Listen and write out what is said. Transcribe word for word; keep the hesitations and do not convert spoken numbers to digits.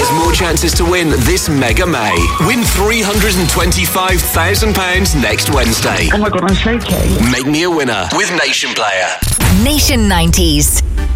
There's more chances to win this Mega May. Win three hundred twenty-five thousand pounds next Wednesday. Oh my God, I'm shaking. Make me a winner with Nation Player. Nation nineties.